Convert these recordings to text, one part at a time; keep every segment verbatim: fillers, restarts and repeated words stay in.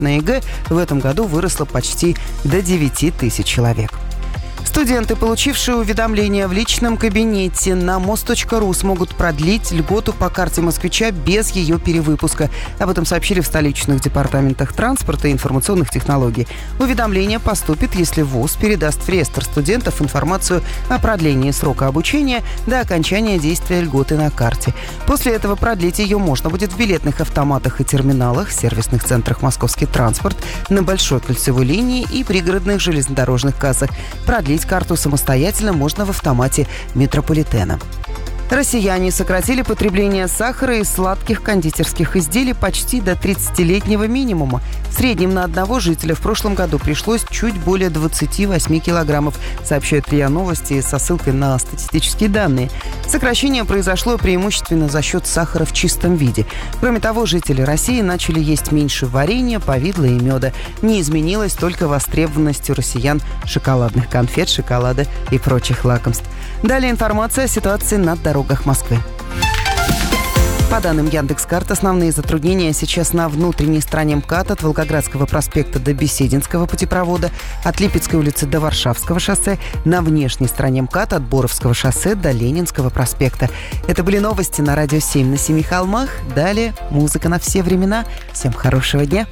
на ЕГЭ в этом году выросло почти до девяти тысяч человек. Студенты, получившие уведомления в личном кабинете на мост точка ру, смогут продлить льготу по карте москвича без ее перевыпуска. Об этом сообщили в столичных департаментах транспорта и информационных технологий. Уведомление поступит, если ВУЗ передаст в реестр студентов информацию о продлении срока обучения до окончания действия льготы на карте. После этого продлить ее можно будет в билетных автоматах и терминалах, сервисных центрах «Московский транспорт», на Большой кольцевой линии и пригородных железнодорожных кассах. Продлить карту самостоятельно можно в автомате метрополитена. Россияне сократили потребление сахара и сладких кондитерских изделий почти до тридцатилетнего минимума. В среднем на одного жителя в прошлом году пришлось чуть более двадцати восьми килограммов, сообщают РИА Новости со ссылкой на статистические данные. Сокращение произошло преимущественно за счет сахара в чистом виде. Кроме того, жители России начали есть меньше варенья, повидла и меда. Не изменилась только востребованность у россиян шоколадных конфет, шоколада и прочих лакомств. Далее информация о ситуации на дорогах Москвы. По данным Яндекс.Карт, основные затруднения сейчас на внутренней стороне МКАД от Волгоградского проспекта до Бесединского путепровода, от Липецкой улицы до Варшавского шоссе, на внешней стороне МКАД от Боровского шоссе до Ленинского проспекта. Это были новости на Радио семь на Семи холмах. Далее музыка на все времена. Всем хорошего дня.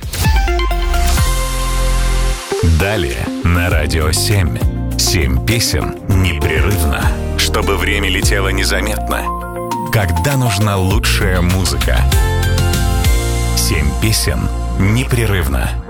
Далее на Радио семь. Семь песен непрерывно, чтобы время летело незаметно. Когда нужна лучшая музыка. Семь песен непрерывно.